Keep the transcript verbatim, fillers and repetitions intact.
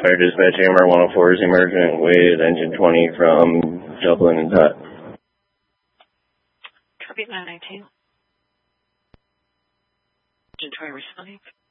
Fire Dispatch A M R one oh four is emergent with engine twenty from Dublin and Tot. Copy nine nineteen. Engine twenty responding.